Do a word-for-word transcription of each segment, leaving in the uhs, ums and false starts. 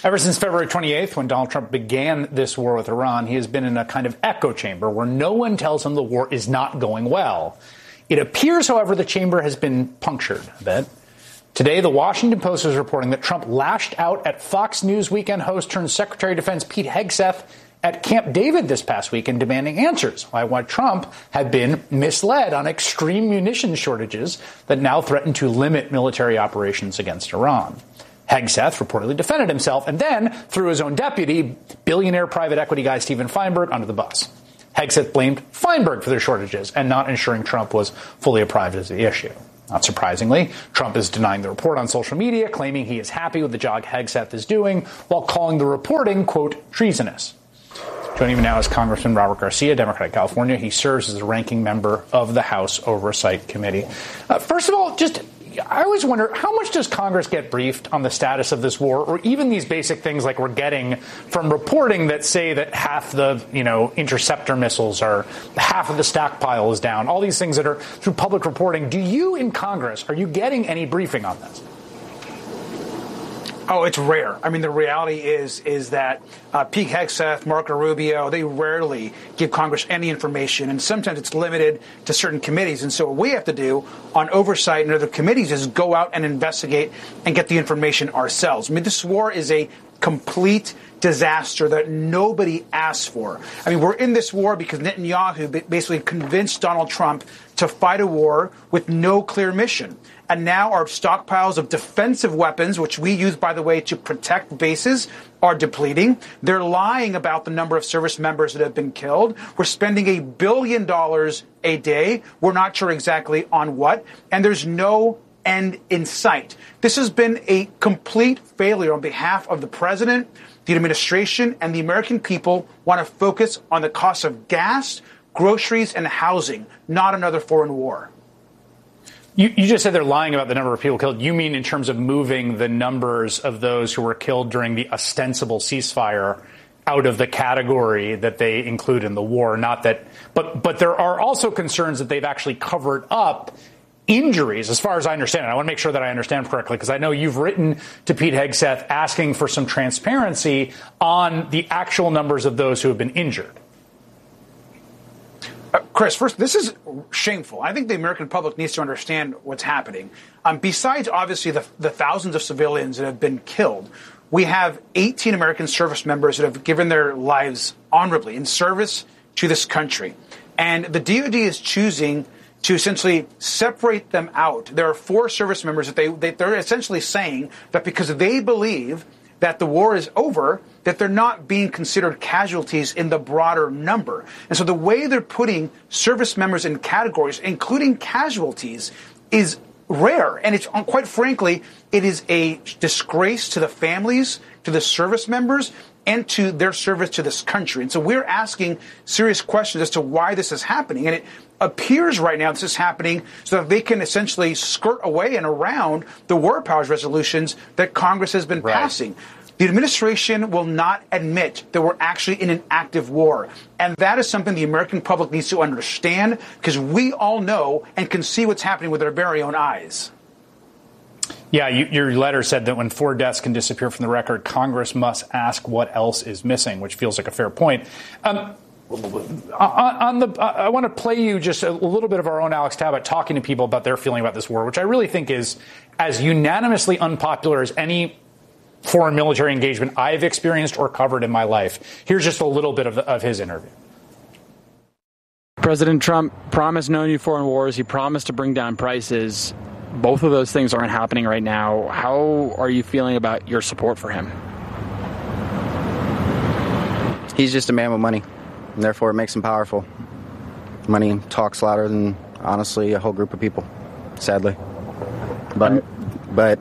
Ever since February twenty-eighth, when Donald Trump began this war with Iran, he has been in a kind of echo chamber where no one tells him the war is not going well. It appears, however, the chamber has been punctured a bit. Today, the Washington Post is reporting that Trump lashed out at Fox News weekend host turned Secretary of Defense Pete Hegseth at Camp David this past weekend, demanding answers why, why Trump had been misled on extreme munitions shortages that now threaten to limit military operations against Iran. Hegseth reportedly defended himself and then threw his own deputy, billionaire private equity guy Steven Feinberg, under the bus. Hegseth blamed Feinberg for the shortages and not ensuring Trump was fully apprised of the issue. Not surprisingly, Trump is denying the report on social media, claiming he is happy with the job Hegseth is doing, while calling the reporting, quote, treasonous. Joining me now is Congressman Robert Garcia, Democrat of California. He serves as a ranking member of the House Oversight Committee. Uh, first of all, just I always wonder, how much does Congress get briefed on the status of this war, or even these basic things like we're getting from reporting that say that half the, you know, interceptor missiles are, half of the stockpile is down, all these things that are through public reporting. Do you in Congress, are you getting any briefing on this? Oh, it's rare. I mean, the reality is is that uh, Pete Hegseth, Marco Rubio, they rarely give Congress any information, and sometimes it's limited to certain committees. And so what we have to do on oversight and other committees is go out and investigate and get the information ourselves. I mean, this war is a complete disaster that nobody asked for. I mean, we're in this war because Netanyahu basically convinced Donald Trump to fight a war with no clear mission. And now our stockpiles of defensive weapons, which we use, by the way, to protect bases, are depleting. They're lying about the number of service members that have been killed. We're spending a billion dollars a day. We're not sure exactly on what. And there's no end in sight. This has been a complete failure on behalf of the president, the administration, and the American people want to focus on the cost of gas, groceries, and housing, not another foreign war. You, you just said they're lying about the number of people killed. You mean in terms of moving the numbers of those who were killed during the ostensible ceasefire out of the category that they include in the war, not that. But but there are also concerns that they've actually covered up injuries, as far as I understand it. I want to make sure that I understand correctly, because I know you've written to Pete Hegseth asking for some transparency on the actual numbers of those who have been injured. Uh, Chris, first, this is shameful. I think the American public needs to understand what's happening. Um, besides, obviously, the, the thousands of civilians that have been killed, we have eighteen American service members that have given their lives honorably in service to this country. And the D O D is choosing to essentially separate them out. There are four service members that they, they they're essentially saying that because they believe that the war is over, that they're not being considered casualties in the broader number. And so the way they're putting service members in categories, including casualties, is rare. And it's, quite frankly, it is a disgrace to the families, to the service members, and to their service to this country. And so we're asking serious questions as to why this is happening. And it appears right now this is happening so that they can essentially skirt away and around the war powers resolutions that Congress has been right. passing. The administration will not admit that we're actually in an active war. And that is something the American public needs to understand, because we all know and can see what's happening with our very own eyes. Yeah, you, your letter said that when four deaths can disappear from the record, Congress must ask what else is missing, which feels like a fair point. Um, on, on the, I want to play you just a little bit of our own Alex Tabbitt talking to people about their feeling about this war, which I really think is as unanimously unpopular as any foreign military engagement I've experienced or covered in my life. Here's just a little bit of, of his interview. President Trump promised no new foreign wars. He promised to bring down prices. Both of those things aren't happening right now. How are you feeling about your support for him? He's just a man with money, and therefore it makes him powerful. Money talks louder than, honestly, a whole group of people, sadly. But, um, but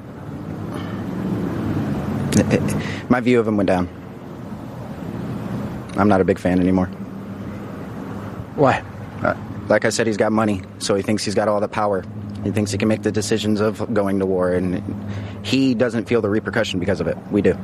it, it, my view of him went down. I'm not a big fan anymore. Why? Uh, like I said, he's got money, so he thinks he's got all the power. He thinks he can make the decisions of going to war, and he doesn't feel the repercussion because of it. We do.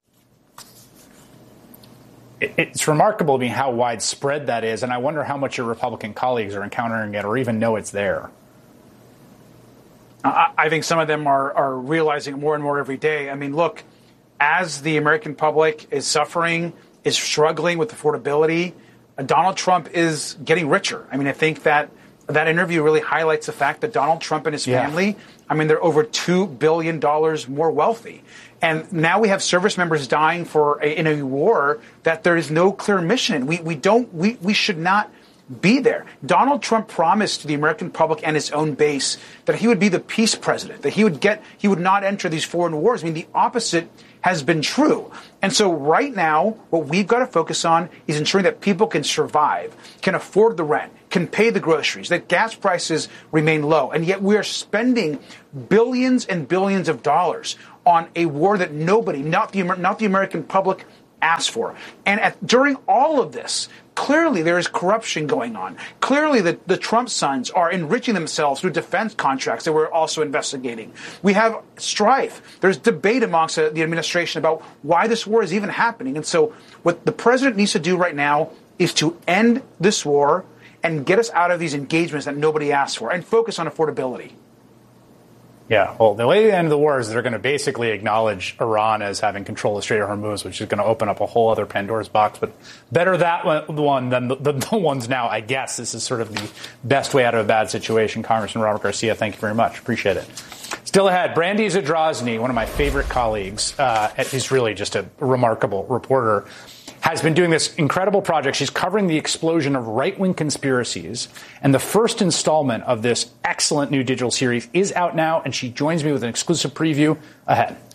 It's remarkable to me how widespread that is, and I wonder how much your Republican colleagues are encountering it or even know it's there. I think some of them are, are realizing more and more every day. I mean, look, as the American public is suffering, is struggling with affordability, uh, Donald Trump is getting richer. I mean, I think that that interview really highlights the fact that Donald Trump and his yeah. family, I mean, they're over two billion dollars more wealthy. And now we have service members dying for a, in a war that there is no clear mission. We we don't we, we should not be there. Donald Trump promised to the American public and his own base that he would be the peace president, that he would get he would not enter these foreign wars. I mean, the opposite has been true. And so right now, what we've got to focus on is ensuring that people can survive, can afford the rent, can pay the groceries, that gas prices remain low. And yet we are spending billions and billions of dollars on a war that nobody, not the, not the American public, asked for. And at, during all of this, clearly there is corruption going on. Clearly the, the Trump sons are enriching themselves through defense contracts that we're also investigating. We have strife. There's debate amongst uh, the administration about why this war is even happening. And so what the president needs to do right now is to end this war and get us out of these engagements that nobody asked for and focus on affordability. Yeah, well, the way to end the war is they're going to basically acknowledge Iran as having control of the Strait of Hormuz, which is going to open up a whole other Pandora's box. But better that one than the, the, the ones now, I guess. This is sort of the best way out of a bad situation. Congressman Robert Garcia, thank you very much. Appreciate it. Still ahead, Brandy Zadrozny, one of my favorite colleagues, uh, who's really just a remarkable reporter, has been doing this incredible project. She's covering the explosion of right-wing conspiracies. And the first installment of this excellent new digital series is out now, and she joins me with an exclusive preview ahead.